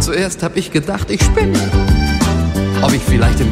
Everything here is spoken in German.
Zuerst hab ich gedacht, ich spinne, ob ich vielleicht im